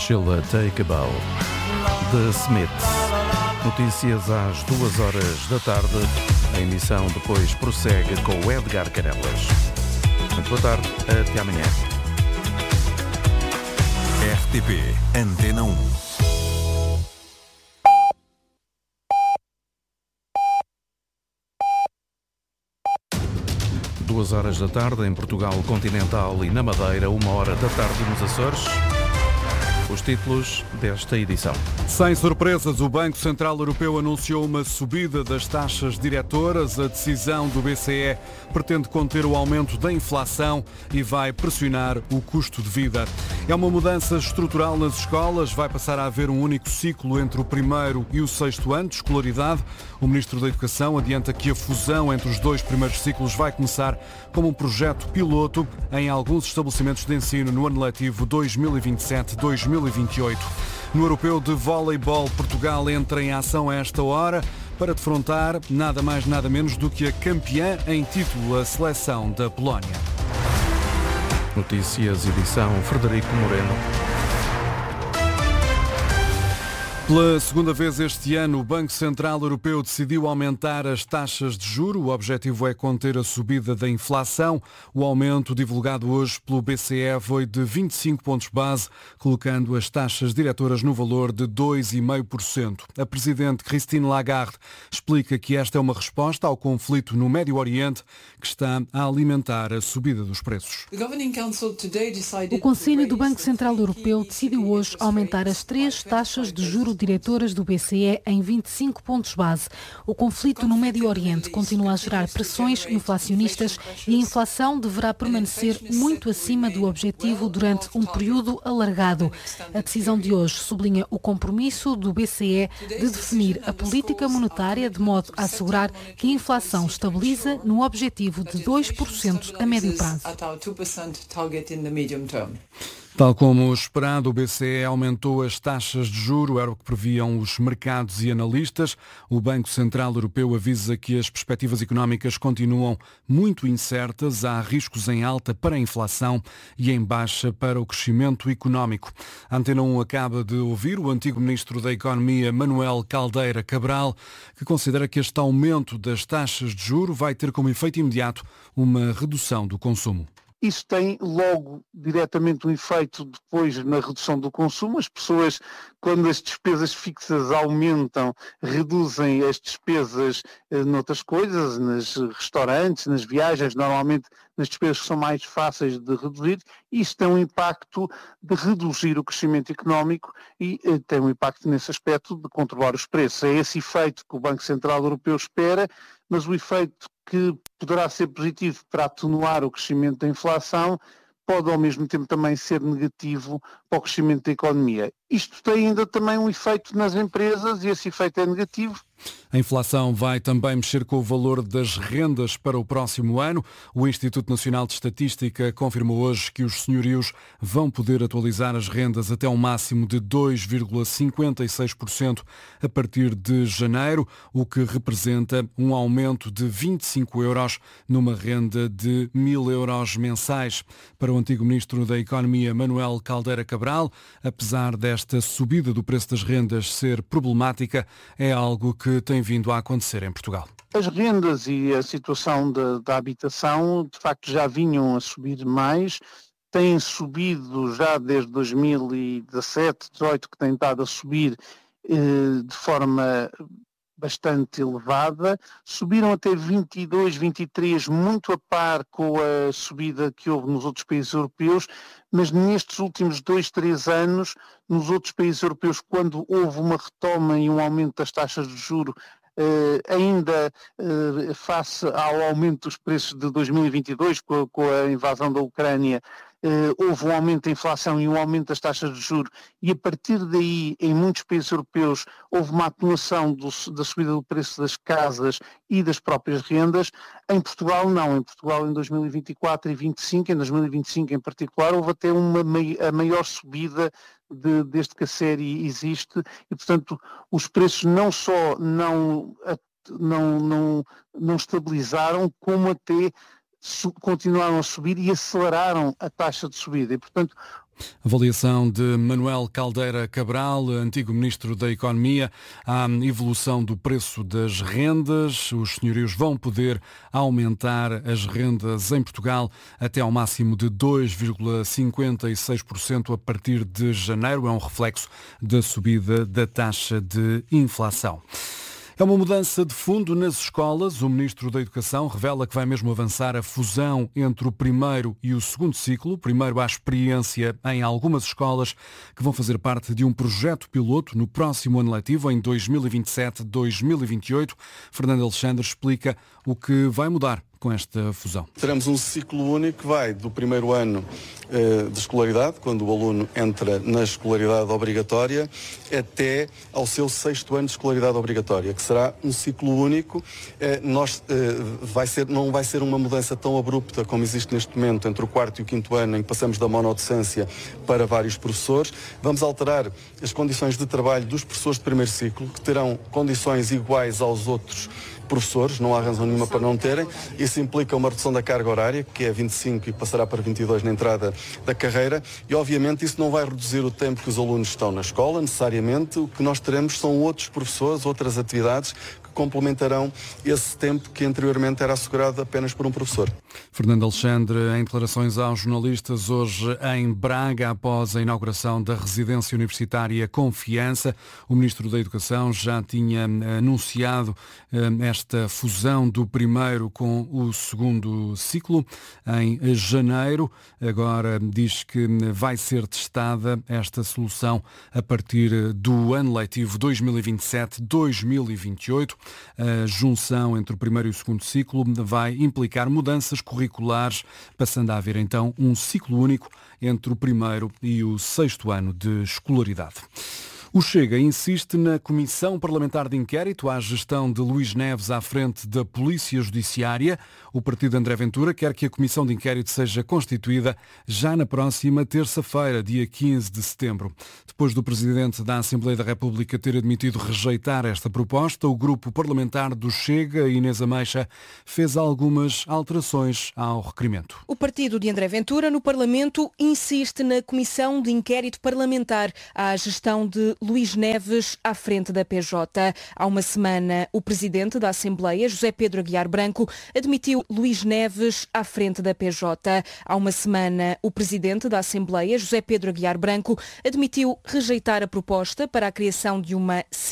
Sheila Take a Bow, The Smiths. Notícias às 2h da tarde. A emissão depois prossegue com o Edgar Canelas. Muito boa tarde, até amanhã. RTP Antena 1. Duas horas da tarde em Portugal continental e na Madeira, 1h da tarde nos Açores. Os títulos desta edição. Sem surpresas, o Banco Central Europeu anunciou uma subida das taxas diretoras. A decisão do BCE pretende conter o aumento da inflação e vai pressionar o custo de vida. É uma mudança estrutural nas escolas. Vai passar a haver um único ciclo entre o primeiro e o sexto ano de escolaridade. O Ministro da Educação adianta que a fusão entre os dois primeiros ciclos vai começar como um projeto piloto em alguns estabelecimentos de ensino no ano letivo 2027-2028. No Europeu de Voleibol, Portugal entra em ação a esta hora para defrontar nada mais nada menos do que a campeã em título, a seleção da Polónia. Notícias, edição Frederico Moreno. Pela segunda vez este ano, o Banco Central Europeu decidiu aumentar as taxas de juro. O objetivo é conter a subida da inflação. O aumento divulgado hoje pelo BCE foi de 25 pontos base, colocando as taxas diretoras no valor de 2,5%. A Presidente Christine Lagarde explica que esta é uma resposta ao conflito no Médio Oriente que está a alimentar a subida dos preços. O Conselho do Banco Central Europeu decidiu hoje aumentar as três taxas de juros diretoras do BCE em 25 pontos base. O conflito no Médio Oriente continua a gerar pressões inflacionistas e a inflação deverá permanecer muito acima do objetivo durante um período alargado. A decisão de hoje sublinha o compromisso do BCE de definir a política monetária de modo a assegurar que a inflação estabiliza no objetivo de 2% a médio prazo. Tal como esperado, o BCE aumentou as taxas de juro, era o que previam os mercados e analistas. O Banco Central Europeu avisa que as perspectivas económicas continuam muito incertas. Há riscos em alta para a inflação e em baixa para o crescimento económico. A Antena 1 acaba de ouvir o antigo Ministro da Economia, Manuel Caldeira Cabral, que considera que este aumento das taxas de juro vai ter como efeito imediato uma redução do consumo. Isso tem logo diretamente um efeito depois na redução do consumo. As pessoas, quando as despesas fixas aumentam, reduzem as despesas noutras coisas, nos restaurantes, nas viagens, normalmente nas despesas que são mais fáceis de reduzir. Isso tem um impacto de reduzir o crescimento económico e tem um impacto nesse aspecto de controlar os preços. É esse efeito que o Banco Central Europeu espera, mas o efeito que poderá ser positivo para atenuar o crescimento da inflação pode ao mesmo tempo também ser negativo para o crescimento da economia. Isto tem ainda também um efeito nas empresas e esse efeito é negativo. A inflação vai também mexer com o valor das rendas para o próximo ano. O Instituto Nacional de Estatística confirmou hoje que os senhorios vão poder atualizar as rendas até um máximo de 2,56% a partir de janeiro, o que representa um aumento de 25 euros numa renda de 1.000 euros mensais. Para o antigo Ministro da Economia, Manuel Caldeira Cabral, apesar desta subida do preço das rendas ser problemática, é algo que tem vindo a acontecer em Portugal. As rendas e a situação da habitação, de facto, já vinham a subir mais, têm subido já desde 2017, 2018, que têm estado a subir de forma bastante elevada, subiram até 22, 23, muito a par com a subida que houve nos outros países europeus, mas nestes últimos 2, 3 anos, nos outros países europeus, quando houve uma retoma e um aumento das taxas de juros, ainda face ao aumento dos preços de 2022, com a invasão da Ucrânia, houve um aumento da inflação e um aumento das taxas de juros e a partir daí em muitos países europeus houve uma atenuação da subida do preço das casas e das próprias rendas. Em Portugal não, em Portugal em 2024 e 2025, em 2025 em particular, houve até a maior subida desde que a série existe e portanto os preços não só não estabilizaram como até continuaram a subir e aceleraram a taxa de subida. E, portanto, Avaliação de Manuel Caldeira Cabral, antigo Ministro da Economia, à evolução do preço das rendas. Os senhorios vão poder aumentar as rendas em Portugal até ao máximo de 2,56% a partir de janeiro. É um reflexo da subida da taxa de inflação. É uma mudança de fundo nas escolas. O Ministro da Educação revela que vai mesmo avançar a fusão entre o primeiro e o segundo ciclo. Primeiro há experiência em algumas escolas que vão fazer parte de um projeto piloto no próximo ano letivo, em 2027-2028. Fernando Alexandre explica o que vai mudar com esta fusão. Teremos um ciclo único que vai do primeiro ano de escolaridade, quando o aluno entra na escolaridade obrigatória, até ao seu 6º ano de escolaridade obrigatória, que será um ciclo único. Não vai ser uma mudança tão abrupta como existe neste momento entre o 4º e o 5º ano, em que passamos da monodocência para vários professores. Vamos alterar as condições de trabalho dos professores de primeiro ciclo, que terão condições iguais aos outros professores, não há razão nenhuma para não terem. Isso implica uma redução da carga horária, que é 25 e passará para 22 na entrada da carreira, e obviamente isso não vai reduzir o tempo que os alunos estão na escola, necessariamente. O que nós teremos são outros professores, outras atividades que complementarão esse tempo que anteriormente era assegurado apenas por um professor. Fernando Alexandre, em declarações aos jornalistas hoje em Braga, após a inauguração da residência universitária Confiança. O Ministro da Educação já tinha anunciado esta fusão do primeiro com o segundo ciclo em janeiro. Agora diz que vai ser testada esta solução a partir do ano letivo 2027-2028. A junção entre o primeiro e o segundo ciclo vai implicar mudanças curriculares, passando a haver então um ciclo único entre o primeiro e o 6º ano de escolaridade. O Chega insiste na Comissão Parlamentar de Inquérito à gestão de Luís Neves à frente da Polícia Judiciária. O partido de André Ventura quer que a Comissão de Inquérito seja constituída já na próxima terça-feira, dia 15 de setembro. Depois do Presidente da Assembleia da República ter admitido rejeitar esta proposta, o grupo parlamentar do Chega, Inês Ameixa, fez algumas alterações ao requerimento. O partido de André Ventura no Parlamento insiste na Comissão de Inquérito Parlamentar à gestão de Luís Neves à frente da PJ. Há uma semana, o Presidente da Assembleia, José Pedro Aguiar Branco, admitiu Luís Neves à frente da PJ. Há uma semana, o Presidente da Assembleia, José Pedro Aguiar Branco, admitiu rejeitar a proposta para a criação de uma